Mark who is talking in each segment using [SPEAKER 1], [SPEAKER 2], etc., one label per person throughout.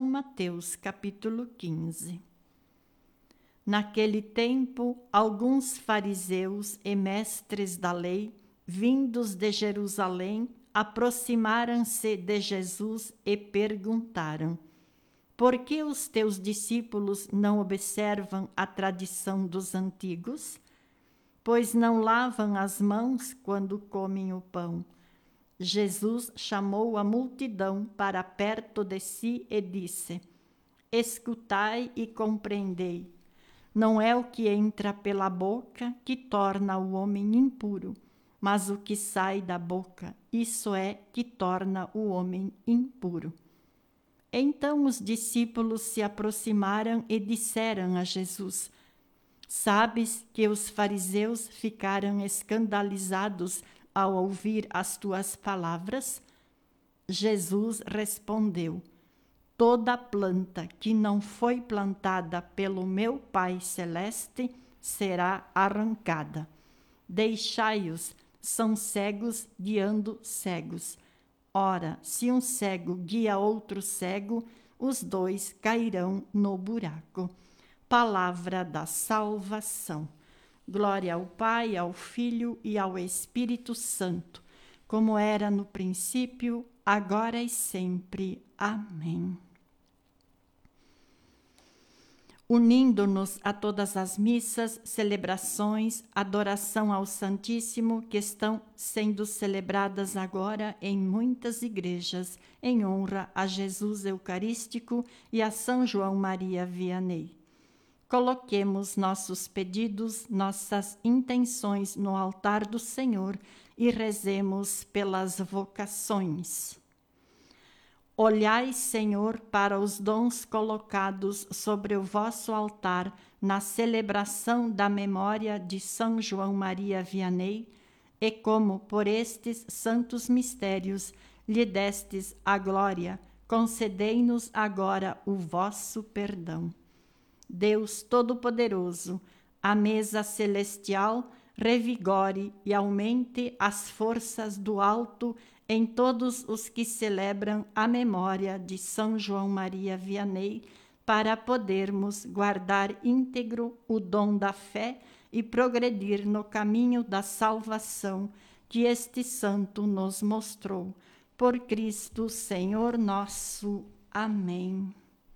[SPEAKER 1] Mateus, capítulo 15. Naquele tempo, alguns fariseus e mestres da lei, vindos de Jerusalém, aproximaram-se de Jesus e perguntaram: por que os teus discípulos não observam a tradição dos antigos? Pois não lavam as mãos quando comem o pão. Jesus chamou a multidão para perto de si e disse: escutai e compreendei. Não é o que entra pela boca que torna o homem impuro, mas o que sai da boca, isso é que torna o homem impuro. Então os discípulos se aproximaram e disseram a Jesus: sabes que os fariseus ficaram escandalizados ao ouvir as tuas palavras? Jesus respondeu: toda planta que não foi plantada pelo meu Pai Celeste será arrancada. Deixai-os, são cegos guiando cegos. Ora, se um cego guia outro cego, os dois cairão no buraco. Palavra da salvação. Glória ao Pai, ao Filho e ao Espírito Santo, como era no princípio, agora e sempre. Amém. Unindo-nos a todas as missas, celebrações, adoração ao Santíssimo que estão sendo celebradas agora em muitas igrejas, em honra a Jesus Eucarístico e a São João Maria Vianney. Coloquemos nossos pedidos, nossas intenções no altar do Senhor e rezemos pelas vocações. Olhai, Senhor, para os dons colocados sobre o vosso altar na celebração da memória de São João Maria Vianney, e como por estes santos mistérios lhe destes a glória, concedei-nos agora o vosso perdão. Deus Todo-Poderoso, a mesa celestial revigore e aumente as forças do alto em todos os que celebram a memória de São João Maria Vianney, para podermos guardar íntegro o dom da fé e progredir no caminho da salvação que este santo nos mostrou. Por Cristo, Senhor nosso. Amém.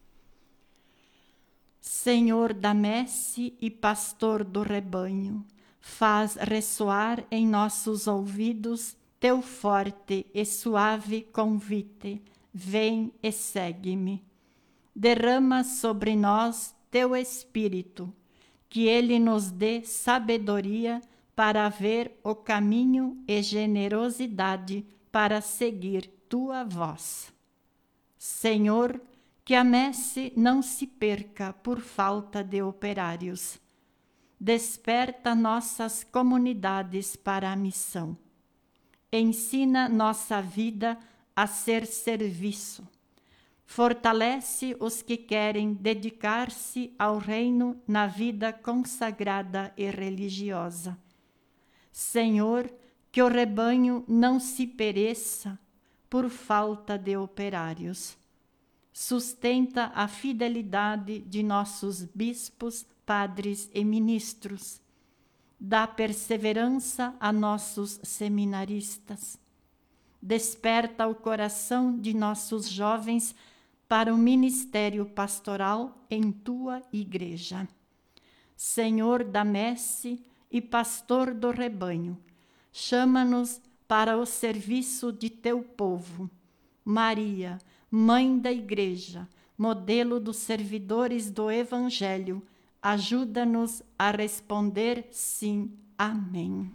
[SPEAKER 1] Senhor da messe e pastor do rebanho, faz ressoar em nossos ouvidos teu forte e suave convite: vem e segue-me. Derrama sobre nós teu Espírito, que ele nos dê sabedoria para ver o caminho e generosidade para seguir tua voz. Senhor, que a messe não se perca por falta de operários. Desperta nossas comunidades para a missão. Ensina nossa vida a ser serviço. Fortalece os que querem dedicar-se ao reino na vida consagrada e religiosa. Senhor, que o rebanho não se pereça por falta de operários. Sustenta a fidelidade de nossos bispos, padres e ministros. Dá perseverança a nossos seminaristas. Desperta o coração de nossos jovens para o ministério pastoral em tua igreja. Senhor da messe e pastor do rebanho, chama-nos para o serviço de teu povo. Maria, Mãe da Igreja, modelo dos servidores do Evangelho, ajuda-nos a responder sim. Amém.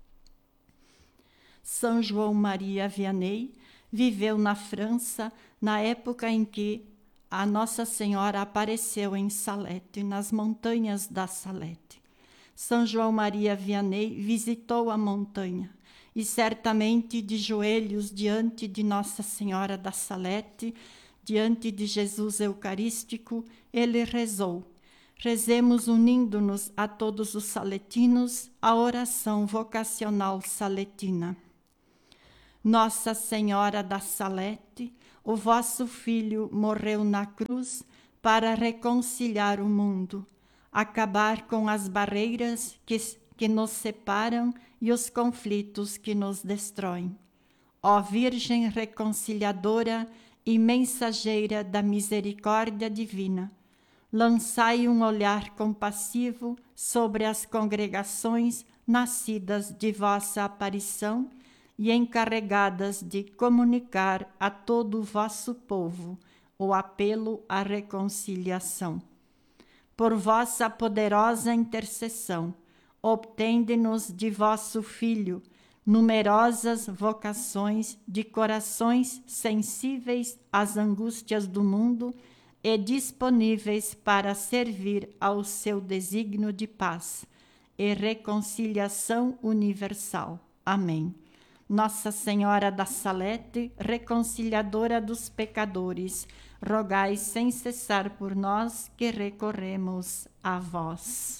[SPEAKER 1] São João Maria Vianney viveu na França na época em que a Nossa Senhora apareceu em Salete, nas montanhas da Salete. São João Maria Vianney visitou a montanha e certamente de joelhos diante de Nossa Senhora da Salete, diante de Jesus Eucarístico, ele rezou. Rezemos unindo-nos a todos os saletinos a oração vocacional saletina. Nossa Senhora da Salete, o vosso Filho morreu na cruz para reconciliar o mundo, acabar com as barreiras que nos separam e os conflitos que nos destroem. Ó Virgem reconciliadora e mensageira da misericórdia divina, lançai um olhar compassivo sobre as congregações nascidas de vossa aparição e encarregadas de comunicar a todo o vosso povo o apelo à reconciliação. Por vossa poderosa intercessão, obtende-nos de vosso Filho numerosas vocações de corações sensíveis às angústias do mundo e disponíveis para servir ao seu desígnio de paz e reconciliação universal. Amém. Nossa Senhora da Salete, reconciliadora dos pecadores, rogai sem cessar por nós que recorremos a vós.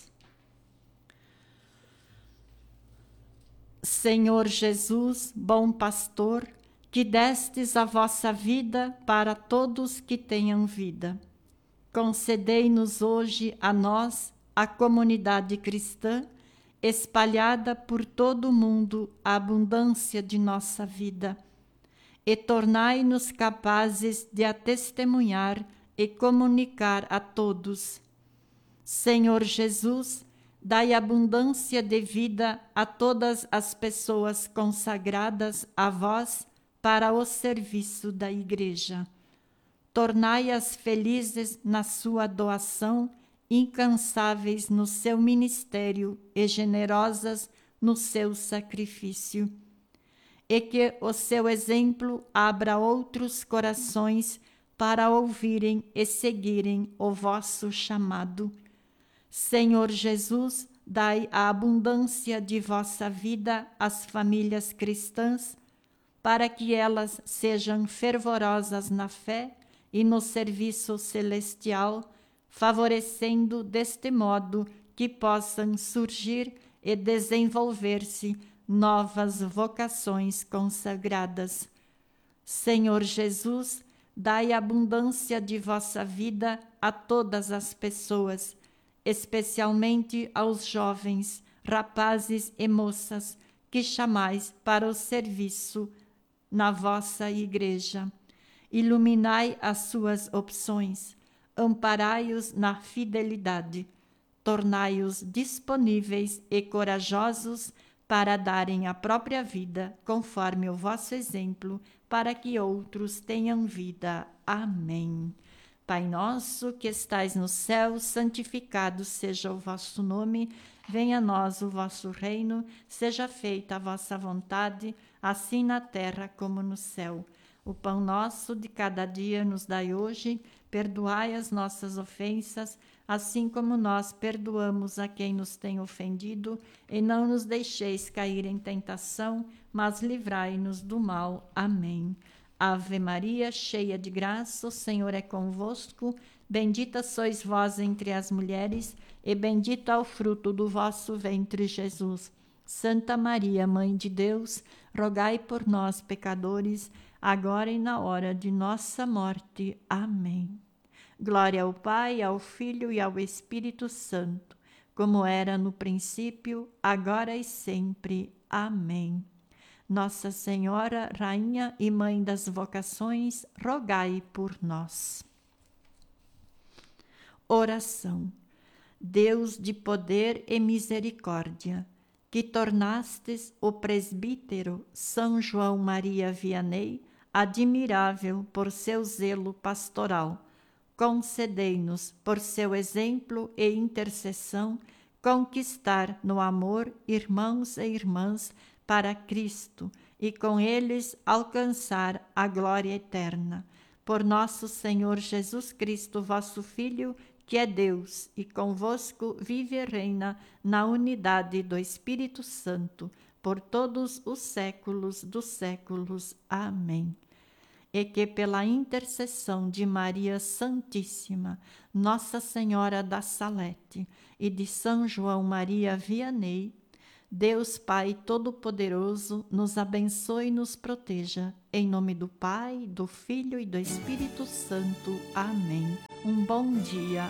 [SPEAKER 1] Senhor Jesus, bom pastor, que destes a vossa vida para todos que tenham vida, concedei-nos hoje a nós, a comunidade cristã, espalhada por todo o mundo, a abundância de nossa vida, e tornai-nos capazes de a testemunhar e comunicar a todos. Senhor Jesus, dai abundância de vida a todas as pessoas consagradas a vós para o serviço da Igreja. Tornai-as felizes na sua doação, incansáveis no seu ministério e generosas no seu sacrifício. E que o seu exemplo abra outros corações para ouvirem e seguirem o vosso chamado. Senhor Jesus, dai a abundância de vossa vida às famílias cristãs, para que elas sejam fervorosas na fé e no serviço celestial, favorecendo deste modo que possam surgir e desenvolver-se novas vocações consagradas. Senhor Jesus, dai abundância de vossa vida a todas as pessoas, especialmente aos jovens, rapazes e moças que chamais para o serviço na vossa Igreja. Iluminai as suas opções, amparai-os na fidelidade, tornai-os disponíveis e corajosos para darem a própria vida, conforme o vosso exemplo, para que outros tenham vida. Amém. Pai nosso, que estais no céu, santificado seja o vosso nome, venha a nós o vosso reino, seja feita a vossa vontade, assim na terra como no céu. O pão nosso de cada dia nos dai hoje, perdoai as nossas ofensas, assim como nós perdoamos a quem nos tem ofendido, e não nos deixeis cair em tentação, mas livrai-nos do mal. Amém. Ave Maria, cheia de graça, o Senhor é convosco, bendita sois vós entre as mulheres, e bendito é o fruto do vosso ventre, Jesus. Santa Maria, Mãe de Deus, rogai por nós, pecadores, agora e na hora de nossa morte. Amém. Glória ao Pai, ao Filho e ao Espírito Santo, como era no princípio, agora e sempre. Amém. Nossa Senhora, Rainha e Mãe das vocações, rogai por nós. Oração. Deus de poder e misericórdia, que tornastes o presbítero São João Maria Vianney admirável por seu zelo pastoral, concedei-nos, por seu exemplo e intercessão, conquistar no amor irmãos e irmãs para Cristo e com eles alcançar a glória eterna. Por nosso Senhor Jesus Cristo, vosso Filho, que é Deus e convosco vive e reina na unidade do Espírito Santo, por todos os séculos dos séculos. Amém. E que pela intercessão de Maria Santíssima, Nossa Senhora da Salete e de São João Maria Vianney, Deus Pai Todo-Poderoso nos abençoe e nos proteja. Em nome do Pai, do Filho e do Espírito Santo. Amém. Um bom dia